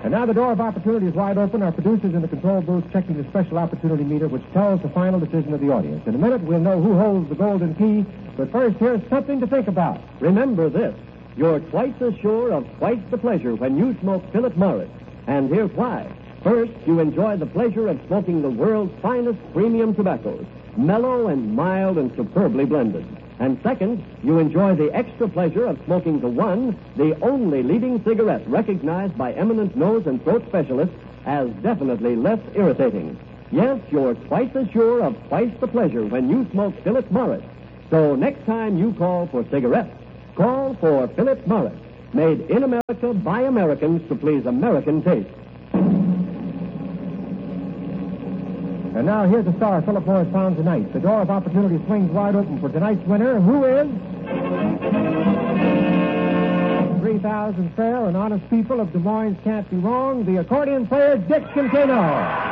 And now the door of opportunity is wide open. Our producers in the control booth checking the special opportunity meter, which tells the final decision of the audience. In a minute, we'll know who holds the golden key. But first, here's something to think about. Remember this. You're twice as sure of twice the pleasure when you smoke Philip Morris. And here's why. First, you enjoy the pleasure of smoking the world's finest premium tobaccos, mellow and mild and superbly blended. And second, you enjoy the extra pleasure of smoking the only leading cigarette recognized by eminent nose and throat specialists as definitely less irritating. Yes, you're twice as sure of twice the pleasure when you smoke Philip Morris. So next time you call for cigarettes, call for Philip Morris, made in America by Americans to please American taste. And now here's the star Philip Morris found tonight. The door of opportunity swings wide open for tonight's winner, who is 3,000 fair and honest people of Des Moines can't be wrong. The accordion player, Dick Centeno.